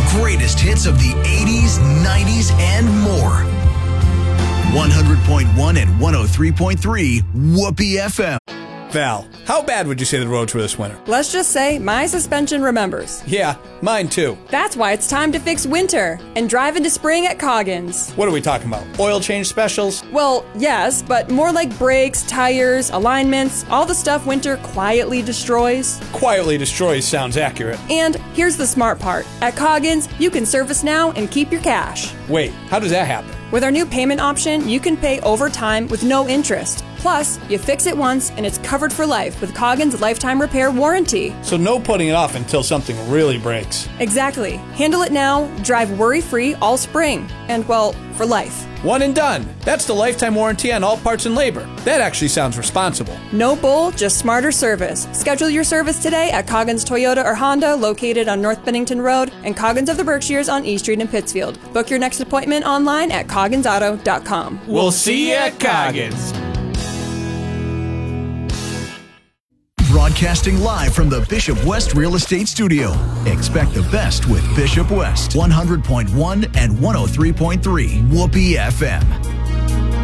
greatest hits of the 80s, 90s, and more. 100.1 and 103.3 Whoopee FM. Val, how bad would you say the roads were this winter? Let's just say my suspension remembers. Yeah, mine too. That's why it's time to fix winter and drive into spring at Coggins. What are we talking about? Oil change specials? Well, yes, but more like brakes, tires, alignments, all the stuff winter quietly destroys. Quietly destroys sounds accurate. And here's the smart part. At Coggins, you can service now and keep your cash. Wait, how does that happen? With our new payment option, you can pay over time with no interest. Plus, you fix it once and it's covered for life with Coggins' lifetime repair warranty. So no putting it off until something really breaks. Exactly. Handle it now, drive worry-free all spring. And, well, for life. One and done. That's the lifetime warranty on all parts and labor. That actually sounds responsible. No bull, just smarter service. Schedule your service today at Coggins Toyota or Honda, located on North Bennington Road, and Coggins of the Berkshires on E Street in Pittsfield. Book your next appointment online at cogginsauto.com. We'll see you at Coggins. Broadcasting live from the Bishop West Real Estate Studio. Expect the best with Bishop West. 100.1 and 103.3 Whoopee FM.